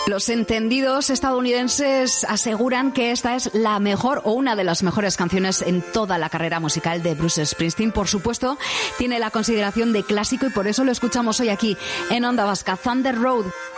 Los entendidos estadounidenses aseguran que esta es la mejor o una de las mejores canciones en toda la carrera musical de Bruce Springsteen. Por supuesto, tiene la consideración de clásico y por eso lo escuchamos hoy aquí en Onda Vasca. Thunder Road.